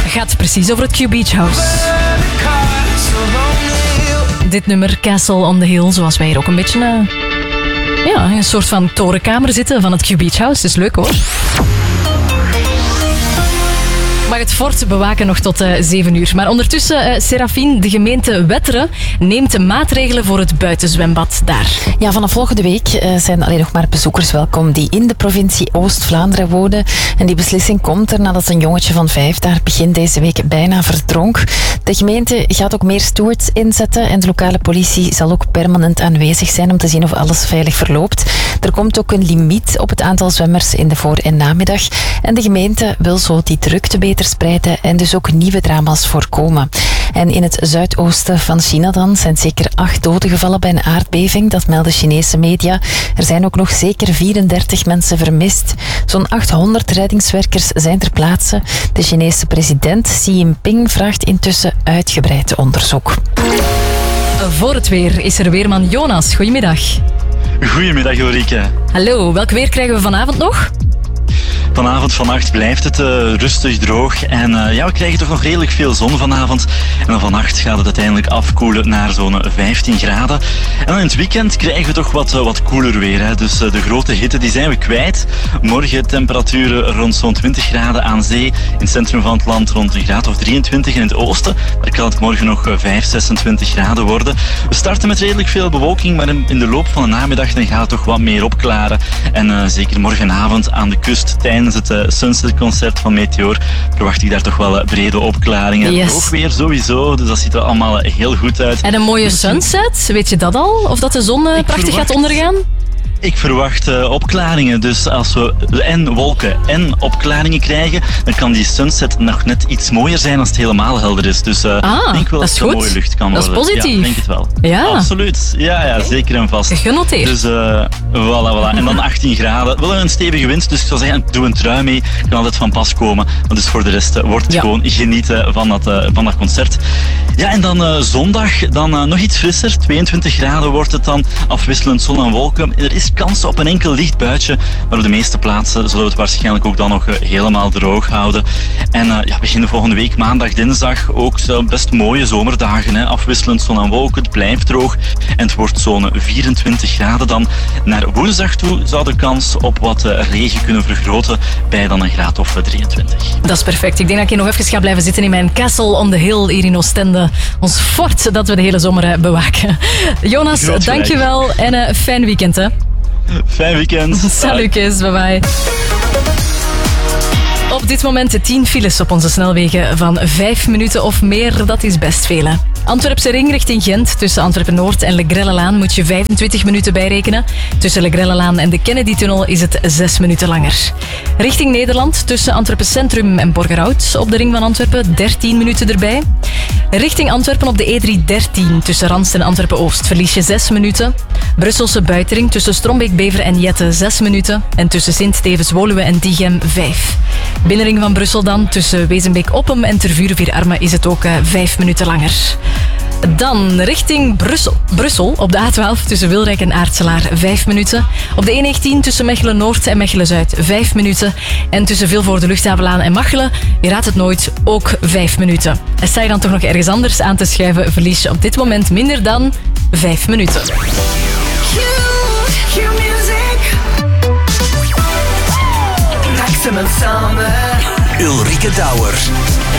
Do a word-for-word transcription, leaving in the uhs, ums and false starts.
gaat precies over het Q Beach House. Dit nummer, Castle on the Hill, zoals wij hier ook een beetje... Uh, ja, een soort van torenkamer zitten van het Q Beach House. Dat is leuk hoor. Mag het fort bewaken nog tot uh, zeven uur. Maar ondertussen, uh, Serafine, de gemeente Wetteren neemt maatregelen voor het buitenzwembad daar. Ja, vanaf volgende week uh, zijn alleen nog maar bezoekers welkom die in de provincie Oost-Vlaanderen wonen. En die beslissing komt er nadat een jongetje van vijf daar begin deze week bijna verdronk. De gemeente gaat ook meer stewards inzetten en de lokale politie zal ook permanent aanwezig zijn om te zien of alles veilig verloopt. Er komt ook een limiet op het aantal zwemmers in de voor- en namiddag. En de gemeente wil zo die drukte beter spreiden en dus ook nieuwe drama's voorkomen. En in het zuidoosten van China dan zijn zeker acht doden gevallen bij een aardbeving. Dat melden Chinese media. Er zijn ook nog zeker vierendertig mensen vermist. Zo'n achthonderd reddingswerkers zijn ter plaatse. De Chinese president Xi Jinping vraagt intussen uitgebreid onderzoek. Voor het weer is er weerman Jonas. Goedemiddag. Goedemiddag, Ulrike. Hallo, welk weer krijgen we vanavond nog? Vanavond, vannacht blijft het uh, rustig droog en uh, ja, we krijgen toch nog redelijk veel zon vanavond. En dan vannacht gaat het uiteindelijk afkoelen naar zo'n vijftien graden. En dan in het weekend krijgen we toch wat, uh, wat koeler weer. Hè. Dus uh, de grote hitte die zijn we kwijt. Morgen temperaturen rond zo'n twintig graden aan zee. In het centrum van het land rond een graad of drieëntwintig. In het oosten daar kan het morgen nog uh, vijf, zesentwintig graden worden. We starten met redelijk veel bewolking, maar in, in de loop van de namiddag dan gaat het toch wat meer opklaren. En uh, zeker morgenavond aan de kust tijdens het uh, Sunset-concert van Meteor verwacht ik daar toch wel uh, brede opklaringen. Yes. Ook weer sowieso, dus dat ziet er allemaal uh, heel goed uit. En een mooie sunset, weet je dat al? Of dat de zon uh, prachtig verwacht... gaat ondergaan? Ik verwacht uh, opklaringen, dus als we en wolken en opklaringen krijgen, dan kan die sunset nog net iets mooier zijn als het helemaal helder is. Dus uh, ah, ik denk wel dat, dat het een mooie lucht kan dat worden. Dat is positief. Ja, ik denk het wel. Ja. Absoluut. Ja, ja, zeker en vast. Genoteerd. Dus uh, voilà, voilà. En dan achttien graden. Wel een stevige wind, dus ik zou zeggen, doe een trui mee. Kan altijd van pas komen. Maar dus voor de rest uh, wordt het ja. gewoon genieten van dat, uh, van dat concert. Ja, en dan uh, zondag, dan uh, nog iets frisser. tweeëntwintig graden wordt het dan, afwisselend zon en wolken. Er is kans op een enkel licht buitje, maar op de meeste plaatsen zullen we het waarschijnlijk ook dan nog uh, helemaal droog houden. En uh, ja, begin de volgende week, maandag, dinsdag, ook zo best mooie zomerdagen. Hè. Afwisselend zon en wolken, het blijft droog en het wordt zo'n vierentwintig graden dan. Naar woensdag toe zou de kans op wat uh, regen kunnen vergroten bij dan een graad of drieëntwintig. Dat is perfect. Ik denk dat ik hier nog even ga blijven zitten in mijn Castle on the Hill hier in Oostende. Ons fort dat we de hele zomer uh, bewaken. Jonas, dankjewel en een uh, fijn weekend hè. Fijn weekend. Salutjes, bye bye. Op dit moment tien files op onze snelwegen van vijf minuten of meer. Dat is best veel. Hè? Antwerpse ring richting Gent. Tussen Antwerpen-Noord en Le Grellelaan moet je vijfentwintig minuten bijrekenen. Tussen Le Grellelaan en de Kennedy-tunnel is het zes minuten langer. Richting Nederland tussen Antwerpen Centrum en Borgerhout op de ring van Antwerpen dertien minuten erbij. Richting Antwerpen op de E driehonderddertien tussen Randst en Antwerpen-Oost verlies je zes minuten. Brusselse buitenring tussen Strombeek-Bever en Jette zes minuten. En tussen Sint-Stevens-Woluwe en Diegem vijf. Binnenring van Brussel dan tussen Wezenbeek-Oppem en Tervuren-Vier-Arme is het ook uh, vijf minuten langer. Dan richting Brussel. Brussel op de A twaalf tussen Wilrijk en Aartselaar vijf minuten. Op de E negentien tussen Mechelen-Noord en Mechelen-Zuid vijf minuten. En tussen Vilvoorde Luchthavenlaan en Machelen, je raadt het nooit, ook vijf minuten. En sta je dan toch nog ergens anders aan te schuiven, verlies je op dit moment minder dan vijf minuten. Ulrike Douwer.